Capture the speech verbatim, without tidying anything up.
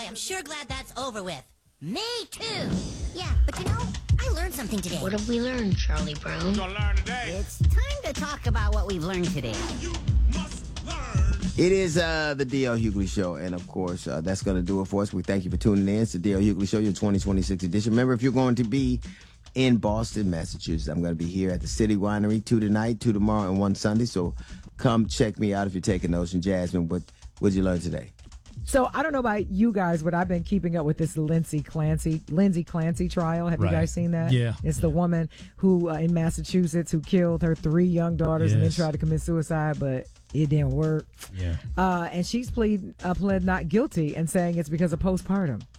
I'm sure glad that's over with. Me too. Yeah, but you know, I learned something today. What have we learned, Charlie Brown? What you gonna learn today? It's time to talk about what we've learned today. You must learn. It is uh, the D L. Hughley Show, and of course, uh, that's going to do it for us. We thank you for tuning in. It's the D L. Hughley Show, your twenty twenty-six edition. Remember, if you're going to be in Boston, Massachusetts, I'm going to be here at the City Winery, two tonight, two tomorrow, and one Sunday. So come check me out if you're taking notes. And Jasmine, what what did you learn today? So I don't know about you guys, but I've been keeping up with this Lindsay Clancy, Lindsay Clancy trial. Have Right. you guys seen that? Yeah. It's the woman who uh, in Massachusetts who killed her three young daughters and then Yes. tried to commit suicide, but it didn't work. Yeah. Uh, and she's plead, uh, pled not guilty and saying it's because of postpartum.